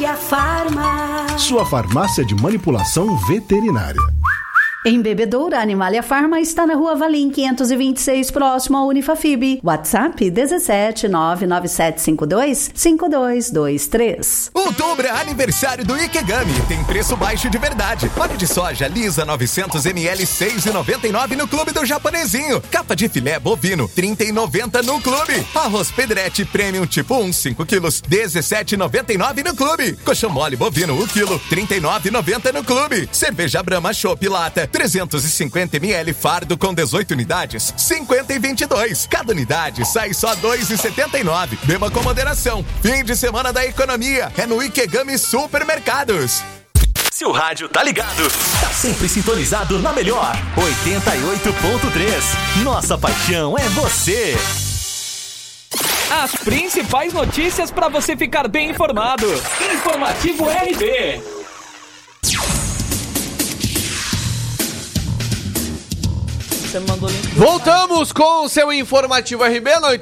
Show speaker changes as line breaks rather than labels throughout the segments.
Animalia Farma.
Sua farmácia de manipulação veterinária.
Em Bebedouro, a Animalia Farma está na Rua Valim 526, próximo ao Unifafib. WhatsApp 17 99752 5223.
Outubro é aniversário do Ikegami. Tem preço baixo de verdade. Óleo de soja lisa 900 ml 6,99 no Clube do Japonesinho. Capa de filé bovino 30,90 no Clube. Arroz Pedretti Premium tipo 1 5 quilos 17,99 no Clube. Coxão mole bovino 1 quilo 39,90 no Clube. Cerveja Brahma Chopp Lata 350 ml fardo com 18 unidades, 50,22. Cada unidade sai só 2,79. Beba com moderação. Fim de semana da economia é no Ikegami Supermercados.
Se o rádio tá ligado, tá sempre sintonizado na melhor 88.3. Nossa paixão é você.
As principais notícias para você ficar bem informado. Informativo RB.
Voltamos com o seu Informativo RB na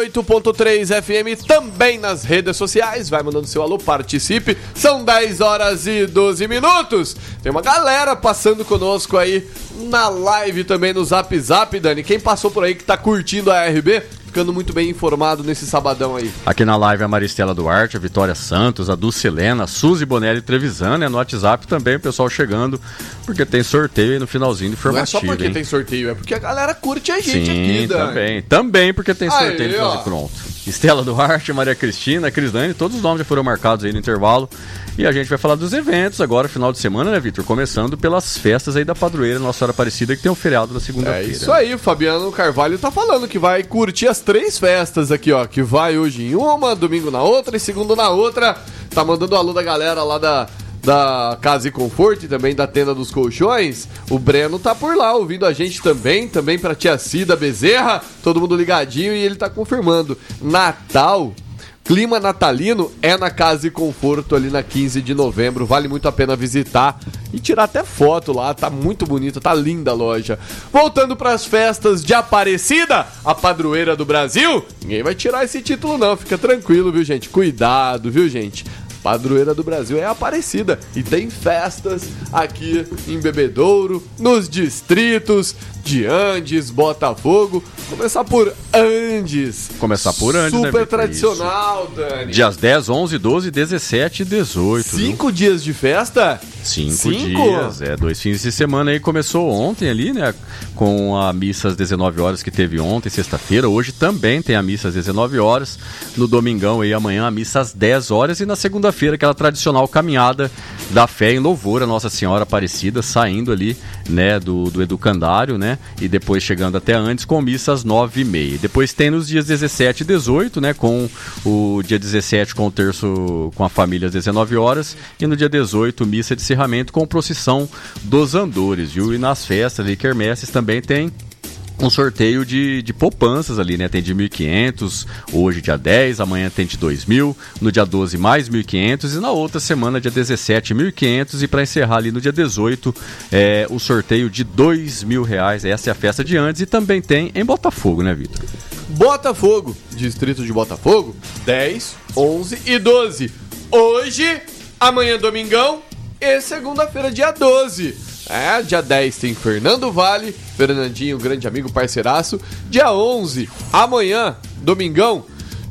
88.3 FM, também nas redes sociais. Vai mandando seu alô, participe. São 10 horas e 12 minutos. Tem uma galera passando conosco aí na live também no Zap Zap, Dani. Quem passou por aí que tá curtindo a RB, ficando muito bem informado nesse sabadão aí.
Aqui na live a Maristela Duarte, a Vitória Santos, a Dulcilena, a Suzy Bonelli Trevisan, né? No WhatsApp também o pessoal chegando, porque tem sorteio aí no finalzinho do informativo.
Não é só porque tem sorteio, é porque a galera curte a gente aqui,
Dani. Também porque tem sorteio no finalzinho, pronto. Estela Duarte, Maria Cristina, Cris Dani, todos os nomes já foram marcados aí no intervalo. E a gente vai falar dos eventos agora, final de semana, né, Vitor? Começando pelas festas aí da Padroeira Nossa Senhora Aparecida, que tem um feriado na segunda-feira.
É isso aí, o Fabiano Carvalho tá falando que vai curtir as 3 festas aqui, ó. Que vai hoje em uma, domingo na outra e segundo na outra. Tá mandando o alô da galera lá da Casa e Conforto e também da Tenda dos Colchões. O Breno tá por lá ouvindo a gente também pra tia Cida Bezerra, todo mundo ligadinho, e ele tá confirmando. Natal, clima natalino é na Casa e Conforto ali na 15 de novembro, vale muito a pena visitar e tirar até foto lá, tá muito bonita, tá linda a loja. Voltando pras festas de Aparecida, a padroeira do Brasil, ninguém vai tirar esse título não, fica tranquilo, viu gente, cuidado, viu gente. Padroeira do Brasil é Aparecida e tem festas aqui em Bebedouro, nos distritos de Andes, Botafogo. Começar por Andes. Super, né, tradicional, isso. Dani.
Dias 10, 11, 12, 17 e 18.
5 dias de festa?
5 dias, 2 fins de semana aí. Começou ontem ali, né, com a missa às 19 horas que teve ontem, sexta-feira. Hoje também tem a missa às 19 horas. No domingão aí, amanhã, a missa às 10 horas. E na segunda-feira, aquela tradicional caminhada da fé em louvor a Nossa Senhora Aparecida, saindo ali, né, do educandário, né, e depois chegando até antes com missa às 9h30. Depois tem nos dias 17 e 18, né, com o dia 17 com o terço com a família às 19 horas e no dia 18 missa de encerramento com procissão dos andores, viu? E nas festas ali, quermesses, também tem um sorteio de poupanças ali, né? Tem de 1.500, hoje dia 10, amanhã tem de 2.000, no dia 12 mais 1.500 e na outra semana, dia 17, 1.500 e para encerrar ali no dia 18, o sorteio de R$2.000. Essa é a festa de antes e também tem em Botafogo, né, Vitor?
Botafogo, distrito de Botafogo, 10, 11 e 12. Hoje, amanhã domingão e segunda-feira, dia 12. Dia 10 tem Fernando Vale, Fernandinho, grande amigo, parceiraço. Dia 11, amanhã, domingão,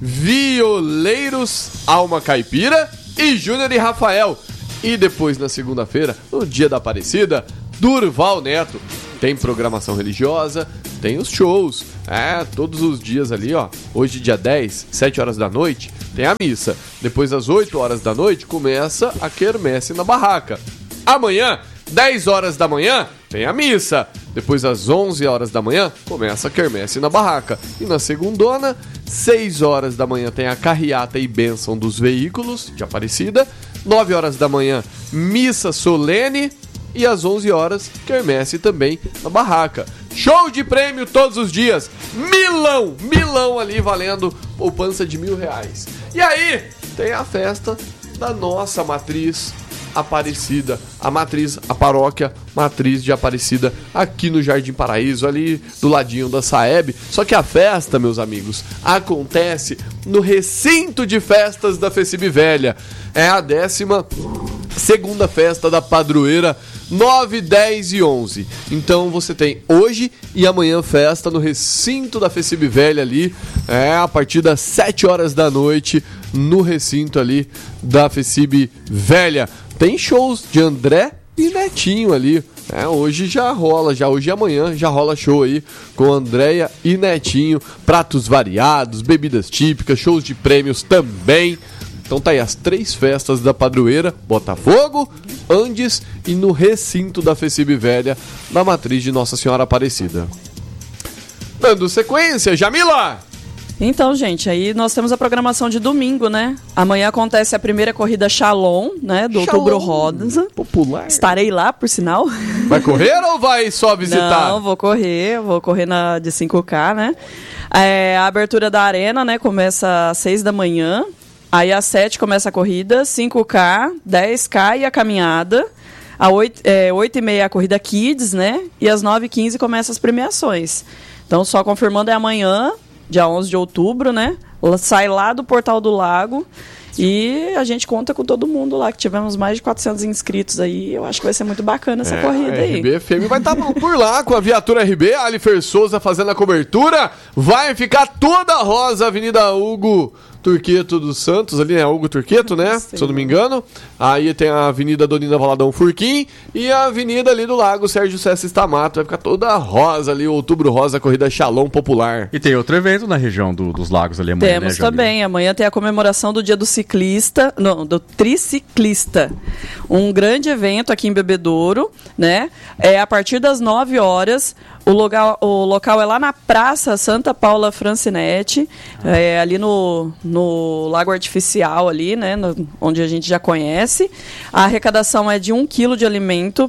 Violeiros, Alma Caipira e Júnior e Rafael. E depois, na segunda-feira, no dia da Aparecida, Durval Neto. Tem programação religiosa, tem os shows. Todos os dias ali, ó. Hoje, dia 10, 7 horas da noite, tem a missa. Depois, às 8 horas da noite, começa a quermesse na barraca. Amanhã, 10 horas da manhã, tem a missa. Depois, às 11 horas da manhã, começa a quermesse na barraca. E na segundona, 6 horas da manhã, tem a carreata e bênção dos veículos de Aparecida. 9 horas da manhã, missa solene. E às 11 horas, quermesse também na barraca. Show de prêmio todos os dias. Milão ali valendo poupança de R$1.000. E aí, tem a festa da nossa matriz Aparecida, a matriz, a paróquia Matriz de Aparecida, aqui no Jardim Paraíso, ali do ladinho da Saeb. Só que a festa, meus amigos, acontece no recinto de festas da FECIB Velha. É a 12ª festa da padroeira, 9, 10 e 11. Então você tem hoje e amanhã festa no recinto da FECIB Velha ali, a partir das 7 horas da noite, no recinto ali da FECIB Velha. Tem shows de André e Netinho ali. Hoje já rola, hoje e amanhã já rola show aí com Andréia e Netinho. Pratos variados, bebidas típicas, shows de prêmios também. Então tá aí as 3 festas da padroeira, Botafogo, Andes e no recinto da FECIB Velha, na Matriz de Nossa Senhora Aparecida. Dando sequência, Jamila!
Então, gente, aí nós temos a programação de domingo, né? Amanhã acontece a primeira corrida Shalom, né? Do Outubro Rosa.
Popular.
Estarei lá, por sinal.
Vai correr ou vai só visitar?
Não, vou correr na de 5K, né? A abertura da arena, né? Começa às 6 da manhã. Aí às 7 começa a corrida, 5K, 10K e a caminhada. Às 8h30 a corrida Kids, né? E às 9h15 começam as premiações. Então, só confirmando, é amanhã, dia 11 de outubro, né? Sai lá do Portal do Lago e a gente conta com todo mundo lá, que tivemos mais de 400 inscritos aí. Eu acho que vai ser muito bacana essa corrida aí.
RB FM vai estar por lá com a viatura RB, a Alifer Souza fazendo a cobertura. Vai ficar toda rosa, Avenida Hugo Turqueto dos Santos, ali é Hugo Turqueto, né?
Sim.
Se eu não me engano. Aí tem a Avenida Donina Valadão Furquim e a Avenida ali do Lago Sérgio César Stamato. Vai ficar toda rosa ali, Outubro Rosa, corrida Shalom Popular.
E tem outro evento na região dos Lagos ali amanhã,
Temos também. Amanhã tem a comemoração do dia do ciclista, não, do triciclista. Um grande evento aqui em Bebedouro, né? A partir das 9 horas. O local é lá na Praça Santa Paula Francinetti, ali no Lago Artificial, ali, né, onde a gente já conhece. A arrecadação é de 1 quilo de alimento.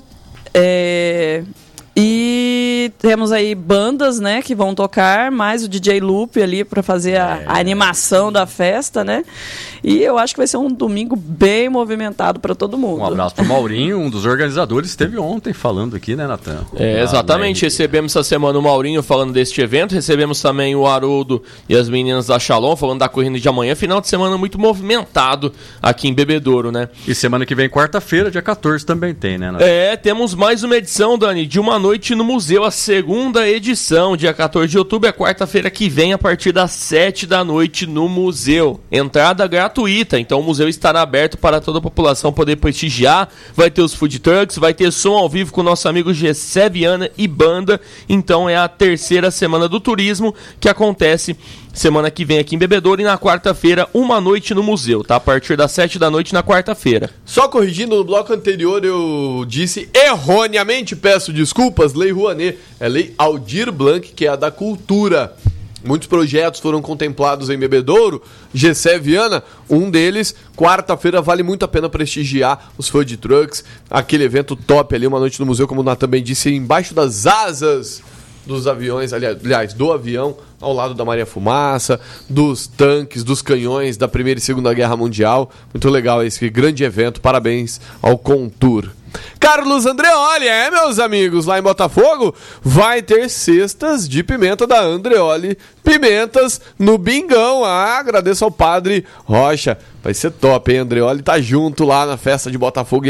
E temos aí bandas, né, que vão tocar, mais o DJ Lupe ali para fazer a animação da festa, né? E eu acho que vai ser um domingo bem movimentado para todo mundo.
Um abraço pro Maurinho, um dos organizadores, esteve ontem falando aqui, né, Natan?
Exatamente, recebemos essa semana o Maurinho falando deste evento, recebemos também o Haroldo e as meninas da Shalom falando da corrida de amanhã, final de semana muito movimentado aqui em Bebedouro, né?
E semana que vem, quarta-feira, dia 14, também tem, né, Natan?
Temos mais uma edição, Dani, de Uma Noite no Museu, a 2ª edição, dia 14 de outubro, é quarta-feira que vem, a partir das 7 da noite no museu. Entrada gratuita, então o museu estará aberto para toda a população poder prestigiar, vai ter os food trucks, vai ter som ao vivo com o nosso amigo Gessé Viana e banda, então é a 3ª semana do turismo que acontece semana que vem aqui em Bebedouro e na quarta-feira, Uma Noite no Museu, tá? A partir das 7 da noite na quarta-feira.
Só corrigindo, no bloco anterior eu disse erroneamente, peço desculpas, Lei Rouanet, é Lei Aldir Blanc, que é a da cultura. Muitos projetos foram contemplados em Bebedouro, Gessé Viana, um deles, quarta-feira vale muito a pena prestigiar os food trucks, aquele evento top ali, Uma Noite no Museu, como o Natan também disse, embaixo das asas dos aviões, aliás, do avião, ao lado da Maria Fumaça, dos tanques, dos canhões da Primeira e Segunda Guerra Mundial. Muito legal esse grande evento, parabéns ao Contour. Carlos Andreoli, meus amigos, lá em Botafogo, vai ter cestas de pimenta da Andreoli Pimentas no Bingão. Agradeço ao Padre Rocha, vai ser top, hein? Andreoli tá junto lá na festa de Botafogo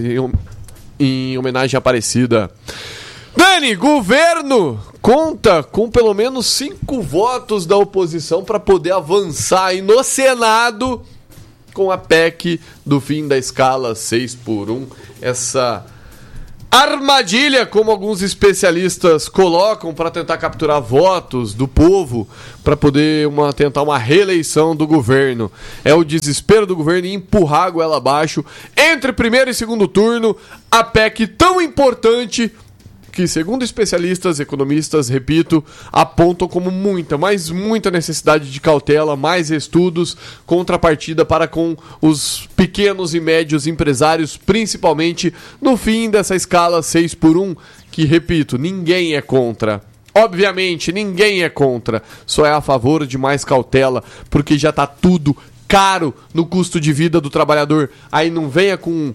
em homenagem à Aparecida. Dani, governo conta com pelo menos 5 votos da oposição para poder avançar aí no Senado com a PEC do fim da escala 6x1. Essa armadilha, como alguns especialistas colocam, para tentar capturar votos do povo, para poder tentar uma reeleição do governo. É o desespero do governo em empurrar a goela abaixo entre primeiro e segundo turno, a PEC tão importante que, segundo especialistas, economistas, repito, apontam como muita, mas muita necessidade de cautela, mais estudos, contrapartida para com os pequenos e médios empresários, principalmente no fim dessa escala 6x1, que, repito, ninguém é contra. Obviamente, ninguém é contra, só é a favor de mais cautela, porque já está tudo caro no custo de vida do trabalhador. Aí não venha com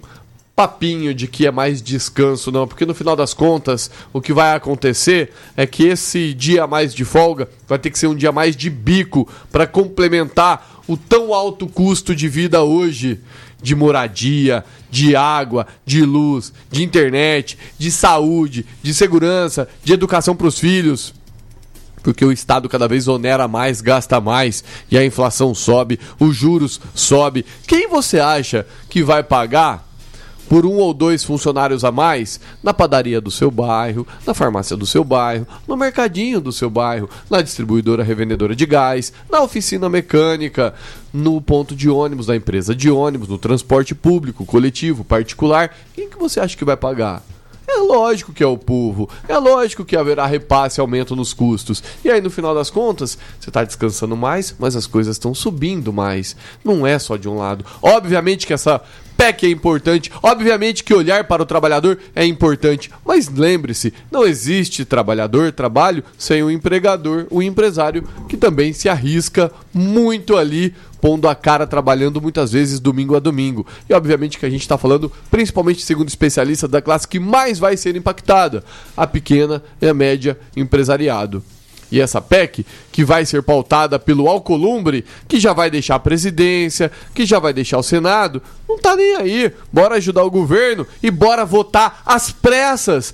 papinho de que é mais descanso, não, porque no final das contas o que vai acontecer é que esse dia a mais de folga vai ter que ser um dia a mais de bico para complementar o tão alto custo de vida hoje, de moradia, de água, de luz, de internet, de saúde, de segurança, de educação para os filhos. Porque o Estado cada vez onera mais, gasta mais, e a inflação sobe, os juros sobe. Quem você acha que vai pagar por 1 ou 2 funcionários a mais na padaria do seu bairro, na farmácia do seu bairro, no mercadinho do seu bairro, na distribuidora revendedora de gás, na oficina mecânica, no ponto de ônibus da empresa de ônibus, no transporte público, coletivo, particular? Quem que você acha que vai pagar? É lógico que é o povo, é lógico que haverá repasse e aumento nos custos. E aí, no final das contas, você está descansando mais, mas as coisas estão subindo mais. Não é só de um lado. Obviamente que essa PEC é importante, obviamente que olhar para o trabalhador é importante, mas lembre-se, não existe trabalho sem o empregador, o empresário, que também se arrisca muito ali, pondo a cara, trabalhando muitas vezes domingo a domingo. E obviamente que a gente está falando, principalmente segundo especialistas, da classe que mais vai ser impactada, a pequena e a média empresariado. E essa PEC, que vai ser pautada pelo Alcolumbre, que já vai deixar a presidência, que já vai deixar o Senado, não tá nem aí. Bora ajudar o governo e bora votar às pressas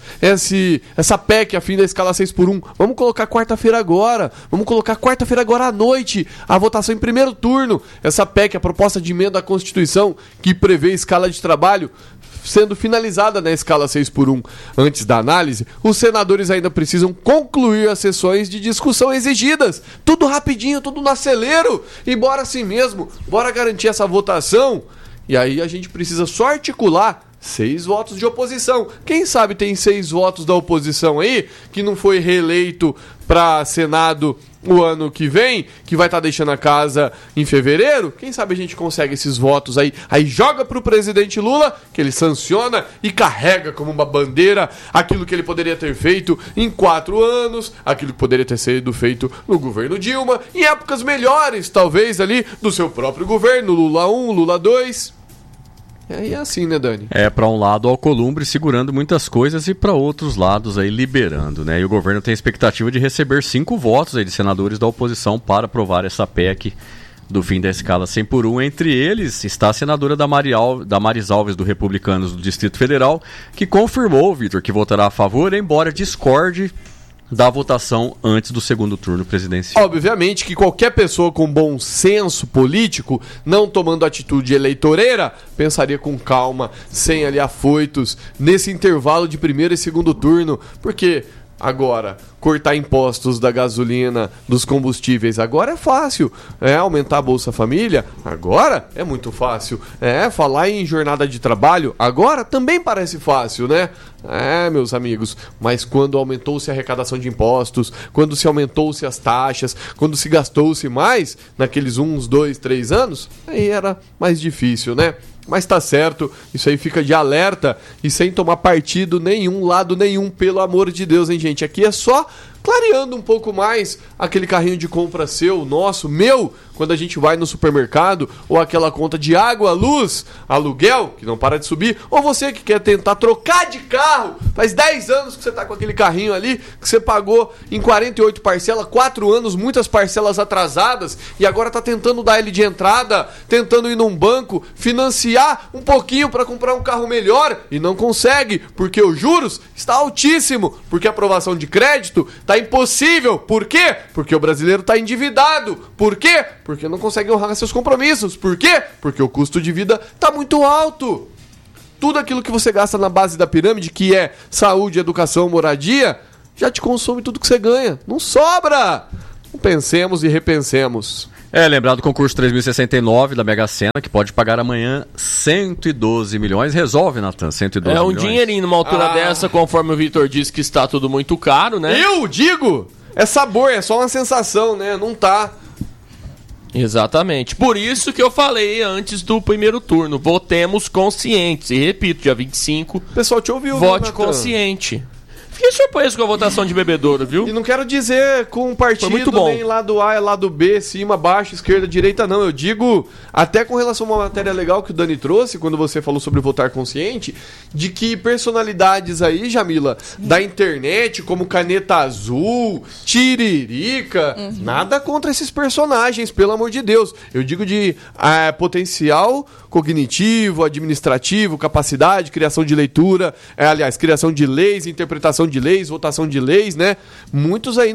essa PEC a fim da escala 6x1. Vamos colocar quarta-feira agora. Vamos colocar quarta-feira agora à noite a votação em primeiro turno. Essa PEC, a proposta de emenda à Constituição, que prevê escala de trabalho sendo finalizada na escala 6x1. Antes da análise, os senadores ainda precisam concluir as sessões de discussão exigidas. Tudo rapidinho, tudo no acelero. E bora assim mesmo, bora garantir essa votação. E aí a gente precisa só articular 6 votos de oposição. Quem sabe tem 6 votos da oposição aí, que não foi reeleito para Senado o ano que vem, que vai estar deixando a casa em fevereiro. Quem sabe a gente consegue esses votos aí. Aí joga pro presidente Lula, que ele sanciona e carrega como uma bandeira aquilo que ele poderia ter feito em 4 anos, aquilo que poderia ter sido feito no governo Dilma, em épocas melhores, talvez, ali, do seu próprio governo, Lula 1, Lula 2... É assim, né, Dani?
É, para um lado, o Alcolumbre segurando muitas coisas e para outros lados aí liberando, né? E o governo tem a expectativa de receber 5 votos aí de senadores da oposição para aprovar essa PEC do fim da escala 100x1. Entre eles está a senadora Damares Alves, do Republicanos do Distrito Federal, que confirmou, Vitor, que votará a favor, embora discorde da votação antes do segundo turno presidencial.
Obviamente que qualquer pessoa com bom senso político, não tomando atitude eleitoreira, pensaria com calma, sem ali afoitos, nesse intervalo de primeiro e segundo turno, porque agora, cortar impostos da gasolina, dos combustíveis, agora é fácil. Aumentar a Bolsa Família, agora é muito fácil. Falar em jornada de trabalho, agora também parece fácil, né? Meus amigos, mas quando aumentou-se a arrecadação de impostos, quando se aumentou-se as taxas, quando se gastou-se mais, naqueles 1, 2, 3 anos, aí era mais difícil, né? Mas tá certo, isso aí fica de alerta e sem tomar partido nenhum, lado nenhum, pelo amor de Deus, hein, gente? Aqui é só clareando um pouco mais aquele carrinho de compra seu, nosso, meu, quando a gente vai no supermercado, ou aquela conta de água, luz, aluguel, que não para de subir, ou você que quer tentar trocar de carro, faz 10 anos que você tá com aquele carrinho ali, que você pagou em 48 parcelas, 4 anos, muitas parcelas atrasadas, e agora tá tentando dar ele de entrada, tentando ir num banco, financiar um pouquinho para comprar um carro melhor, e não consegue, porque os juros está altíssimo, porque a aprovação de crédito tá impossível. Por quê? Porque o brasileiro tá endividado. Por quê? Porque não consegue honrar seus compromissos. Por quê? Porque o custo de vida tá muito alto. Tudo aquilo que você gasta na base da pirâmide, que é saúde, educação, moradia, já te consome tudo que você ganha. Não sobra! Pensemos e repensemos.
Lembrado do concurso 3069 da Mega Sena, que pode pagar amanhã 112 milhões. Resolve, Natan, 112 milhões.
É um dinheirinho numa altura dessa, conforme o Vitor disse que está tudo muito caro, né?
Eu digo! É sabor, é só uma sensação, né? Não tá.
Exatamente. Por isso que eu falei antes do primeiro turno. Votemos conscientes. E repito, dia 25.
O pessoal te ouviu,
vote consciente. Fiquei surpreso com a votação de Bebedouro, viu?
E não quero dizer com partido,
muito bom.
nem lado A, lado B, cima, baixo, esquerda, direita, não. Eu digo, até com relação a uma matéria legal que o Dani trouxe, quando você falou sobre votar consciente, de que personalidades aí, Jamila, da internet, como Caneta Azul, Tiririca, nada contra esses personagens, pelo amor de Deus. Eu digo de potencial cognitivo, administrativo, capacidade, criação de leitura, criação de leis, interpretação de leis, votação de leis, né? Muitos aí